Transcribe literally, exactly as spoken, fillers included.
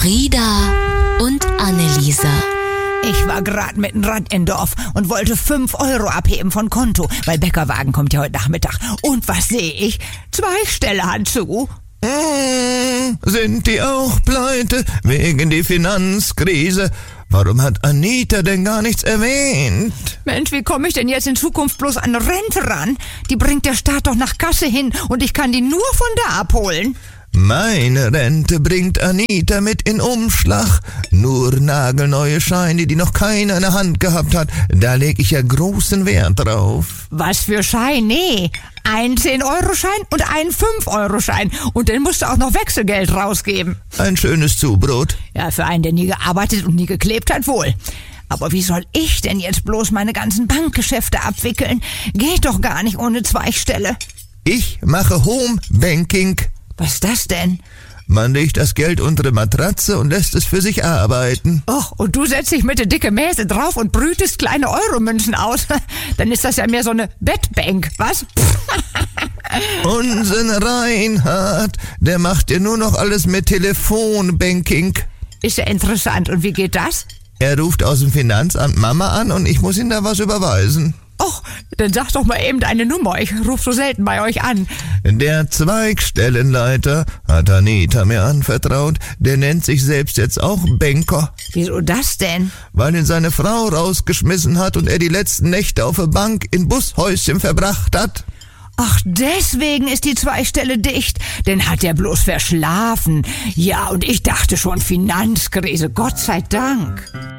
Frieda und Anneliese. Ich war gerade mit dem Rad in Dorf und wollte fünf Euro abheben von Konto, weil Bäckerwagen kommt ja heute Nachmittag. Und was sehe ich? Zweistelle hat zu. Mmh, sind die auch pleite wegen die Finanzkrise? Warum hat Anita denn gar nichts erwähnt? Mensch, wie komme ich denn jetzt in Zukunft bloß an Rente ran? Die bringt der Staat doch nach Kasse hin und ich kann die nur von da abholen. Meine Rente bringt Anita mit in Umschlag. Nur nagelneue Scheine, die noch keiner in der Hand gehabt hat. Da lege ich ja großen Wert drauf. Was für Schein? Nee, ein zehn-Euro-Schein und ein fünf-Euro-Schein. Und dann musst du auch noch Wechselgeld rausgeben. Ein schönes Zubrot. Ja, für einen, der nie gearbeitet und nie geklebt hat, wohl. Aber wie soll ich denn jetzt bloß meine ganzen Bankgeschäfte abwickeln? Geht doch gar nicht ohne Zweichstelle. Ich mache Homebanking. Was ist das denn? Man legt das Geld unter die Matratze und lässt es für sich arbeiten. Och, und du setzt dich mit der dicke Mäse drauf und brütest kleine Euromünzen aus. Dann ist das ja mehr so eine Bettbank, was? Unsinn Reinhard, der macht ja nur noch alles mit Telefonbanking. Ist ja interessant. Und wie geht das? Er ruft aus dem Finanzamt Mama an und ich muss ihm da was überweisen. Och, dann sag doch mal eben deine Nummer. Ich ruf so selten bei euch an. Der Zweigstellenleiter hat Anita mir anvertraut. Der nennt sich selbst jetzt auch Banker. Wieso das denn? Weil ihn seine Frau rausgeschmissen hat und er die letzten Nächte auf der Bank in Bushäuschen verbracht hat. Ach, deswegen ist die Zweigstelle dicht. Den hat er bloß verschlafen. Ja, und ich dachte schon Finanzkrise, Gott sei Dank.